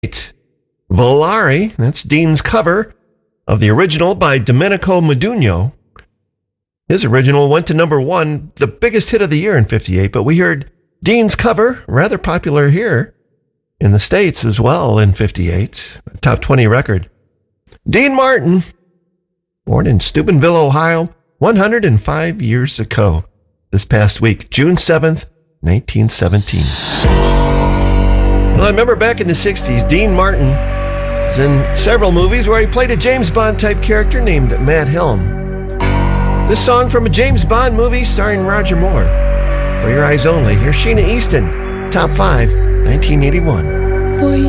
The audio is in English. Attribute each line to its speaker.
Speaker 1: 58. Volare, that's Dean's cover of the original by Domenico Modugno. His original went to number 1, the biggest hit of the year in 58, but we heard Dean's cover, rather popular here in the States as well in 58, a top 20 record. Dean Martin, born in Steubenville, Ohio, 105 years ago, this past week, June 7th, 1917. Well, I remember back in the 60s, Dean Martin was in several movies where he played a James Bond-type character named Matt Helm. This song from a James Bond movie starring Roger Moore. For Your Eyes Only, here's Sheena Easton, Top 5, 1981.
Speaker 2: For